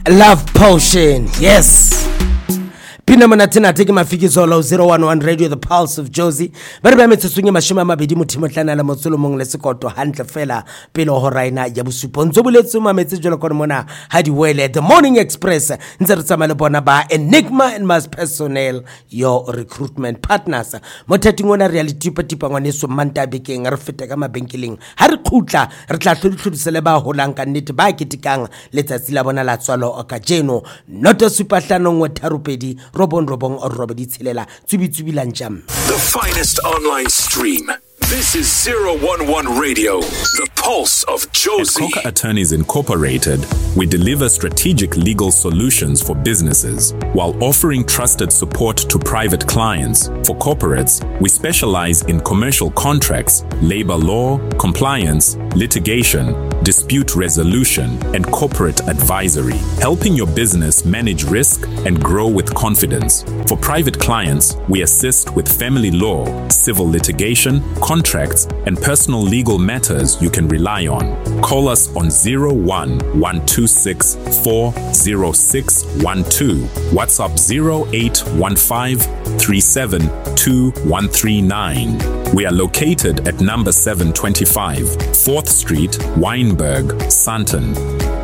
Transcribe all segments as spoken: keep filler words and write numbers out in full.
Love Potion, yes. Pina manatina teki mafikizo la zero one one Radio, the pulse of Josie. Bari ba metsusunye mashima mabedi muthimo tlana la motsolo mong le sekoto hantle fela pele ho raina ya bosupo ntsobuletso mametse jolo kone mona hadi wele the Morning Express ntse re tsamale bona ba Enigma and Mass Personnel, your recruitment partners. Motating ona reality patipa ngwaneso manta bekeng re fete ka mabenkeleng ha re khutla re tla hlodisele ba holang ka nnete ba ketikang letsatsi la bona la tswalo ka jeno noto supahlano ngwe tharupedi robon robong or robedi tshelela tsubi tsubi lanjam. The finest online stream. This is zero one one Radio, the pulse of Josie. At Coca Attorneys Incorporated, we deliver strategic legal solutions for businesses while offering trusted support to private clients. For corporates, we specialize in commercial contracts, labor law, compliance, litigation, dispute resolution, and corporate advisory, helping your business manage risk and grow with confidence. For private clients, we assist with family law, civil litigation, contracts, and personal legal matters you can rely on. Call us on zero one one two six four zero six one two, WhatsApp zero eight one five three seven two one three nine. We are located at number seven twenty-five, fourth Street, Wynberg, Sandton.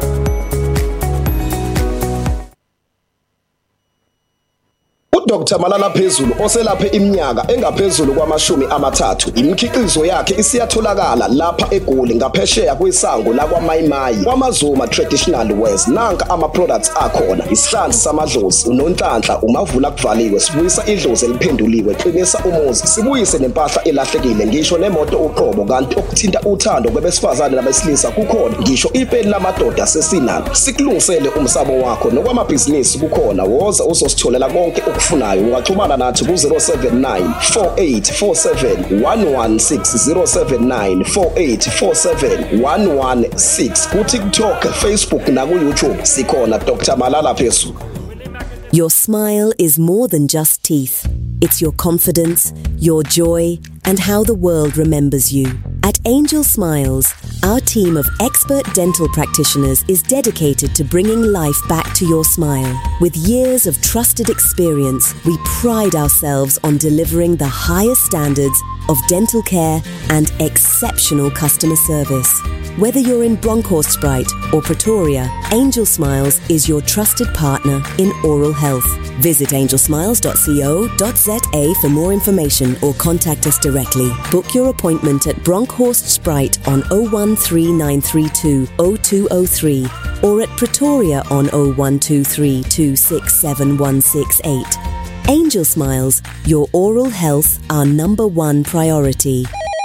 Doctor Malala Phezulu oselaphe iminyaka engaphezulu kwamashumi amathathu. Imikhiqizo yakhe isiyatholakala lapha eGoli ngaphesheya kwesango la kwaMayimayi kwaMazuma Traditional Wares. Nanka ama products akhona: isihlanzi samadlozi, unonhlanhla, umavula kuvaliwe, sibuyisa idlozi eliphenduliwe, qinisa umuzi, sibuyise nempahla elahlekile, ngisho nemoto uqobo. Kanti okuthinta uthando kwabesifazane nabesilisa kukhona, ngisho ipeni lamadoda sesinalo. Sikulungisele umsabo wakho nokwamabhizinisi kukhona. Woza uzositholela konke okufunayo. Ungaxhumana nathi ku zero seven nine four eight four seven one one six, zero seven nine four eight four seven one one six. Ku TikTok, Facebook na ku YouTube sikhona Doctor Malala Phezulu. Your smile is more than just teeth. It's your confidence, your joy, and how the world remembers you. At Angel Smiles, our team of expert dental practitioners is dedicated to bringing life back to your smile. With years of trusted experience, we pride ourselves on delivering the highest standards of dental care and exceptional customer service. Whether you're in Bronkhorstspruit or Pretoria, Angel Smiles is your trusted partner in oral health. Visit angel smiles dot co dot za for more information or contact us directly. Book your appointment at Bronkhorstspruit on zero one three nine three two zero two zero three or at Pretoria on zero one two three two six seven one six eight. Angel Smiles, your oral health, our number one priority.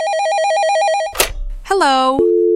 Hello.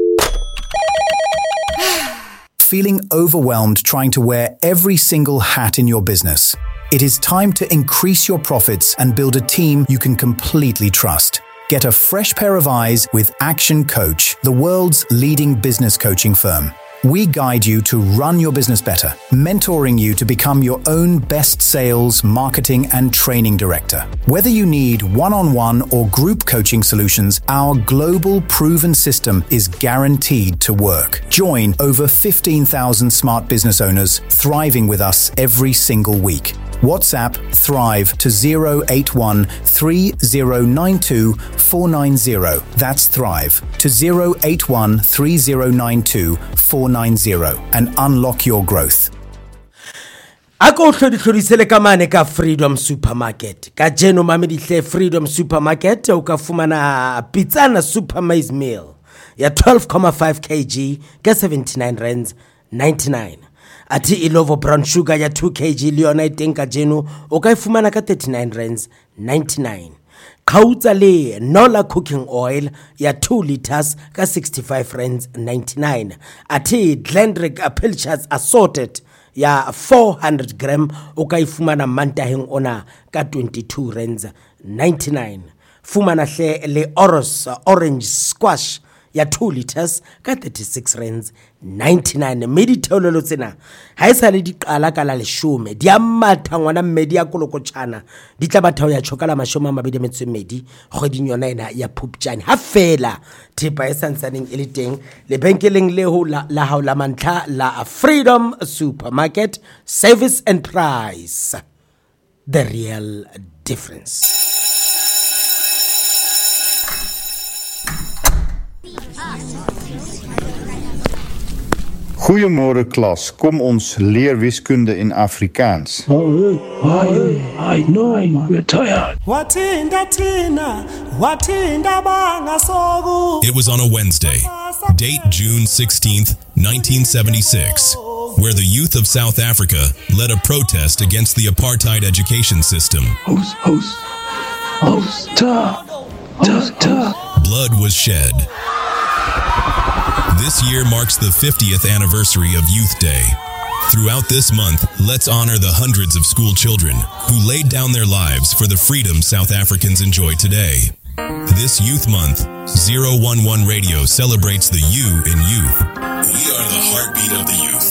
Feeling overwhelmed trying to wear every single hat in your business? It is time to increase your profits and build a team you can completely trust. Get a fresh pair of eyes with Action Coach, the world's leading business coaching firm. We guide you to run your business better, mentoring you to become your own best sales, marketing, and training director. Whether you need one-on-one or group coaching solutions, our global proven system is guaranteed to work. Join over fifteen thousand smart business owners thriving with us every single week. WhatsApp Thrive to zero eight one three zero nine two four nine zero. That's Thrive to zero eight one three zero nine two four nine zero and unlock your growth. Ako hlodi hlodisele kamane ka Freedom Supermarket. Ka jeno mamedihle Freedom Supermarket o ka fumana pizza super maize meal ya twelve point five kilograms ka seventy-nine rands ninety-nine. Ati ilovo brown sugar ya two kilograms liona itenka jeno o ka ifumana ka thirty-nine rands ninety-nine. Kautsa le Nola cooking oil ya two liters ka sixty-five rands ninety-nine. Ati Glendrick Pilchards assorted ya four hundred gram o ka ifumana mantaheng ona ka twenty-two rands ninety-nine. Fumana hle le Oros orange squash ya two liters ka thirty-six rands ninety-nine. Mme ditheolelo tsena ha e sa le di qala ka la leshome di a matha ngwana mme di a kolokotshana di tla batho ya chokala mashome a mabedi a metso e mmedi kgweding yona ena ya Phupjane ha fela thepa e santsaneng e le teng lebenkeleng leo la hao la mantlha la Freedom Supermarket. Service and price, the real difference. Goeiemôre klas, kom ons leer wiskunde in Afrikaans. Oh, I, I know, we're tired. It was on a Wednesday, date June sixteenth, nineteen seventy-six, where the youth of South Africa led a protest against the apartheid education system. Host, host, host, ta, ta, ta. Blood was shed. This year marks the fiftieth anniversary of Youth Day. Throughout this month, let's honor the hundreds of school children who laid down their lives for the freedom South Africans enjoy today. This Youth Month, zero one one Radio celebrates the you in youth. We are the heartbeat of the youth.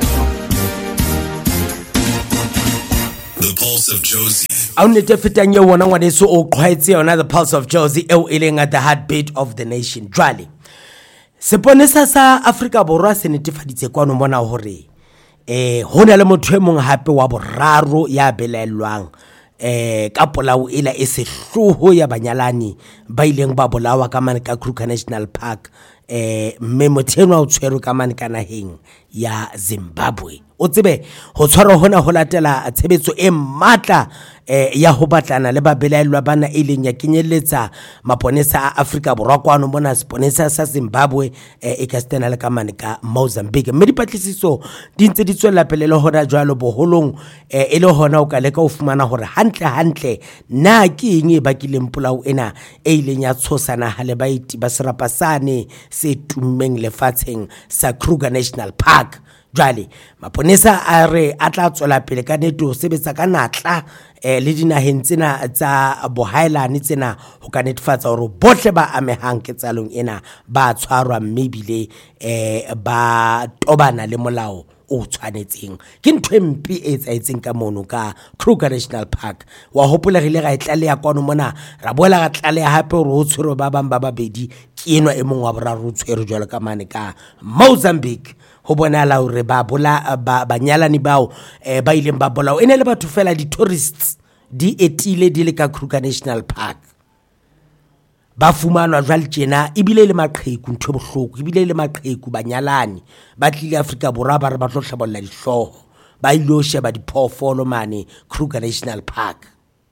The Pulse of Josie. Only defeating you one on so o quite another Pulse of Josie el iling at the heartbeat of the nation. Drally. Seponesa sa Afrika Borwa se netefaditse kwano mona hore eh hona le motho e mong hape wa boraro ya belelwang eh ka polao ela e sehloho ya banyalani ba ileng ba bolawa ka mane ka Kruger National Park eh mme mothenwa o tshwere ka mane ka naheng ya Zimbabwe. O tsebe ho tshwara hona ho latela tshebetso e matla eh ya ho batlana le babelaelwa bana e leng ya kenyeletsa maponesa a Afrika Borwa kwano mona seponesa sa Zimbabwe eh, e ka stena le ka mane ka Mozambique. Mme dipatlisiso di ntse di tswela pele le hona jwalo boholong eh, e le hona o ka leka o fumana hore hantle hantle na ke eng e bakileng polao ena e ileng ya tshosana ha le baiti ba serapasane se tummeng lefatsheng sa Kruger National Park. Jwale maponesa a re a tla tswela pele ka neto sebetsa ka natla eh, le dinaheng tsena tsa bohaelane tsena ho ka netefatsa hore bohle ba amehang ketsalong ena ba tshwarwa mme bile eh, ba tobana le molao o tshwanetseng. Ke ntwe mpi e tsaitseng ka mono ka Kruger National Park. Wa hopola rile ga itlaleya kwano mona ra boela ga tlaleya hape hore ho tshwere ba bang ba babedi ke enwa e mong wa boraro tshwere jwalo ka mane ka Mozambique. Ho bonala hore ba bola ba banyalani bao eh, ba ileng ba bolao ene le batho fela di tourists di etile di le ka Kruger National Park ba fumanwa jwale tjena ebile le maqheku ntho bohloko ebile le maqheku banyalani ba tlile Afrika Borwa ba re ba tlo hlabolla dihloho ba ilo sheba diphoofolo mane Kruger National Park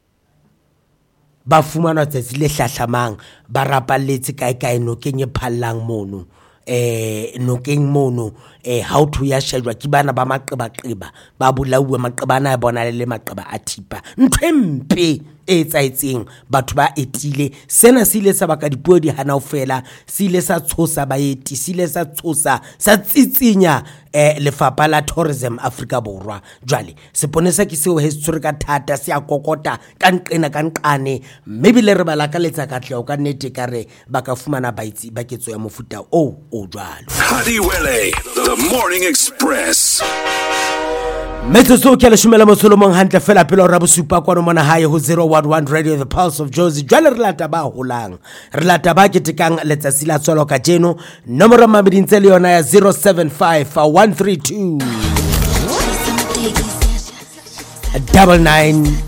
ba fumanwa tsatsi le hlahlamang ba rapalletse kae kae no kenye phallang mono eh nokeng mono eh how to ya shejwa ke bana ba maqeba qeba ba bolauwe maqebana a bona le maqeba a thipa nthempe e tsaitseng batho ba etile sena se ile sa baka dipuo di hana ofela se ile sa tshosa baeti se ile sa tshosa sa tsitsinya eh lefapha la tourism Afrika Borwa. Jwale seponesa ke seo hetsure ka thata se a kokota ka nqena ka nqane maybe le re bala ka letsa ka tleo ka nete ka re ba ka fumana baitsi ba ketso ya mofuta o o jwalo. Hadiwele, the Morning Express. Metso so ke le shumela mosolomong hantle fela pele ra bosupa kwano mona hae ho zero one one Radio the Pulse of Josie. Jwale re lata ba holang re lata ba ketekang letsatsi la tsolo ka jeno nomoro mabedi ntse le yona ya zero seven five one three two double nine